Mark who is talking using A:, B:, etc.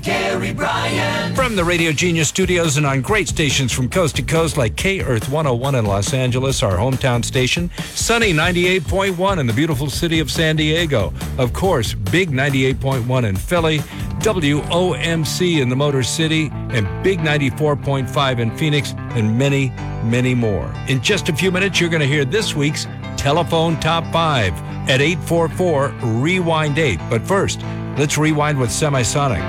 A: Gary Bryan.
B: From the Radio Genius studios and on great stations from coast to coast like K-Earth 101 in Los Angeles, our hometown station, Sunny 98.1 in the beautiful city of San Diego, of course, Big 98.1 in Philly, WOMC in the Motor City, and Big 94.5 in Phoenix, and many, many more. In just a few minutes, you're going to hear this week's Telephone Top 5 at 844-REWIND-8. But first, let's rewind with Semisonic.